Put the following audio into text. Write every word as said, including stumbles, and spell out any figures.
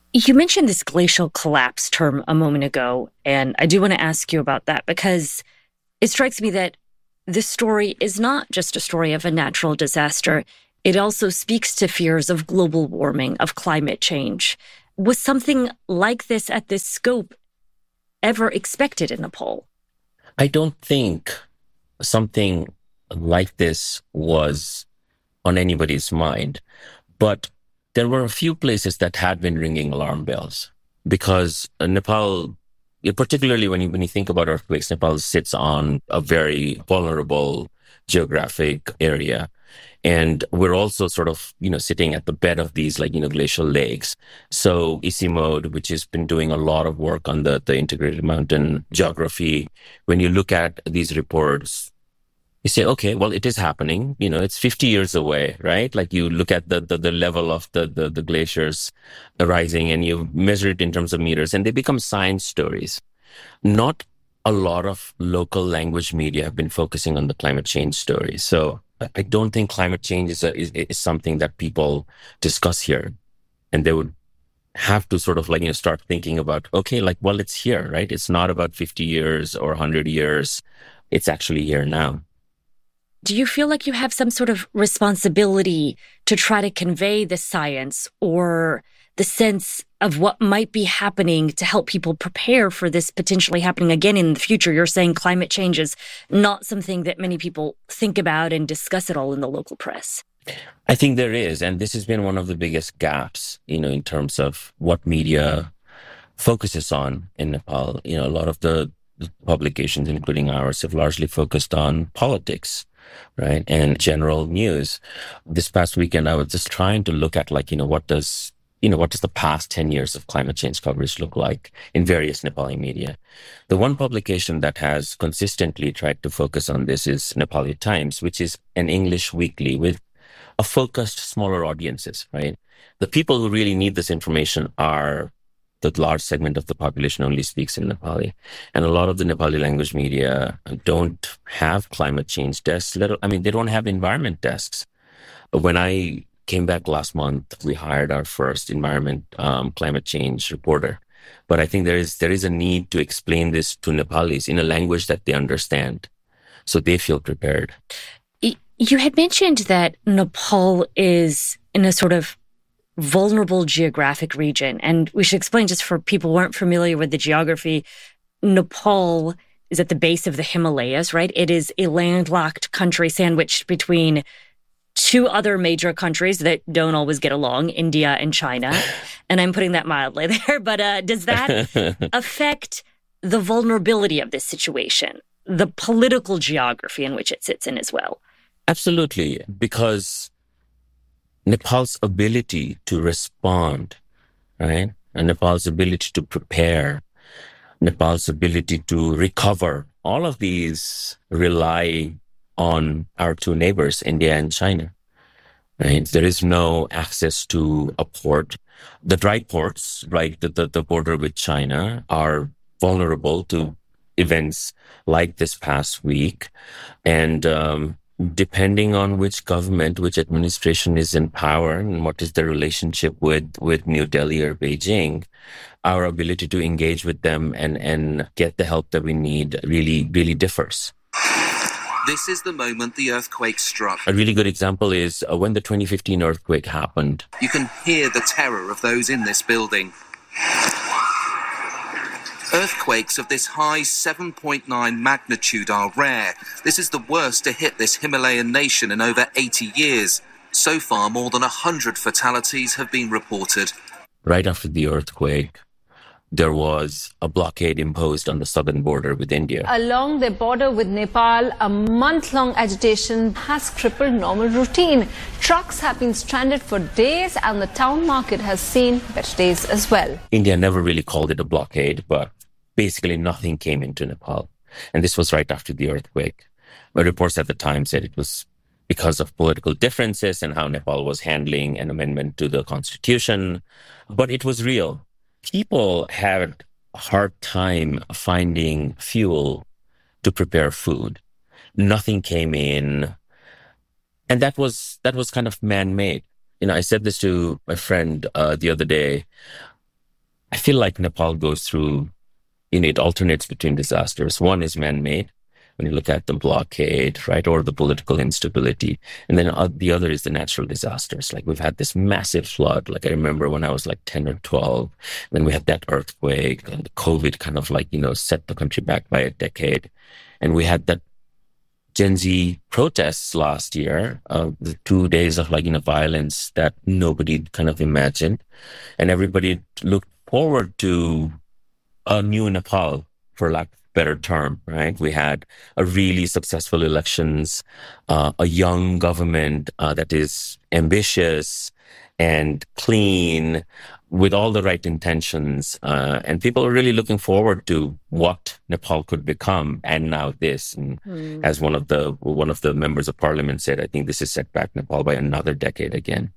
You mentioned this glacial collapse term a moment ago, and I do want to ask you about that because it strikes me that this story is not just a story of a natural disaster. It also speaks to fears of global warming, of climate change. Was something like this at this scope ever expected in Nepal? I don't think something like this was on anybody's mind, but there were a few places that had been ringing alarm bells because Nepal, particularly when you, when you think about earthquakes, Nepal sits on a very vulnerable geographic area. And we're also sort of, you know, sitting at the bed of these like, you know, glacial lakes. So ICIMOD, which has been doing a lot of work on the, the integrated mountain geography, when you look at these reports, you say, okay, well, it is happening. You know, it's fifty years away, right? Like you look at the, the, the level of the, the, the glaciers rising and you measure it in terms of meters and they become science stories. Not a lot of local language media have been focusing on the climate change story. So I don't think climate change is, a, is, is something that people discuss here. And they would have to sort of like, you know, start thinking about, okay, like, well, it's here, right? It's not about fifty years or one hundred years. It's actually here now. Do you feel like you have some sort of responsibility to try to convey the science or the sense of what might be happening to help people prepare for this potentially happening again in the future? You're saying climate change is not something that many people think about and discuss at all in the local press. I think there is. And this has been one of the biggest gaps, you know, in terms of what media focuses on in Nepal. You know, a lot of the publications, including ours, have largely focused on politics, right? And general news. This past weekend, I was just trying to look at like, you know, what does, you know, what does the past ten years of climate change coverage look like in various Nepali media? The one publication that has consistently tried to focus on this is Nepali Times, which is an English weekly with a focused smaller audiences, right? The people who really need this information are the large segment of the population only speaks in Nepali. And a lot of the Nepali language media don't have climate change desks. Little, I mean, they don't have environment desks. When I came back last month, we hired our first environment um, climate change reporter. But I think there is there is a need to explain this to Nepalis in a language that they understand, so they feel prepared. You had mentioned that Nepal is in a sort of vulnerable geographic region. And we should explain, just for people who aren't familiar with the geography, Nepal is at the base of the Himalayas, right? It is a landlocked country sandwiched between two other major countries that don't always get along, India and China. And I'm putting that mildly there. But uh, does that affect the vulnerability of this situation, the political geography in which it sits in as well? Absolutely, because Nepal's ability to respond, right? And Nepal's ability to prepare, Nepal's ability to recover, all of these rely on our two neighbors, India and China, right? There is no access to a port. The dry ports, right, the, the, the border with China are vulnerable to events like this past week. And, um, depending on which government, which administration is in power and what is the relationship with, with New Delhi or Beijing, our ability to engage with them and, and get the help that we need really, really differs. This is the moment the earthquake struck. A really good example is uh, when the twenty fifteen earthquake happened. You can hear the terror of those in this building. Earthquakes of this high seven point nine magnitude are rare. This is the worst to hit this Himalayan nation in over eighty years. So far, more than one hundred fatalities have been reported. Right after the earthquake, there was a blockade imposed on the southern border with India. Along the border with Nepal, a month-long agitation has crippled normal routine. Trucks have been stranded for days and the town market has seen better days as well. India never really called it a blockade, but basically nothing came into Nepal. And this was right after the earthquake. But reports at the time said it was because of political differences and how Nepal was handling an amendment to the constitution. But it was real. People had a hard time finding fuel to prepare food. Nothing came in. And that was that was kind of man-made. You know, I said this to my friend uh, the other day. I feel like Nepal goes through, you know, it alternates between disasters. One is man-made, when you look at the blockade, right, or the political instability. And then uh, the other is the natural disasters. Like we've had this massive flood. Like I remember when I was like ten or twelve, then we had that earthquake, and the COVID kind of like, you know, set the country back by a decade. And we had that Gen Z protests last year, uh, the two days of like, you know, violence that nobody kind of imagined. And everybody looked forward to a new Nepal, for lack of a better term, right? We had a really successful elections, uh, a young government uh, that is ambitious and clean, with all the right intentions. Uh, and people are really looking forward to what Nepal could become. And now this, and mm. as one of the one of the members of parliament said, I think this has set back Nepal by another decade again.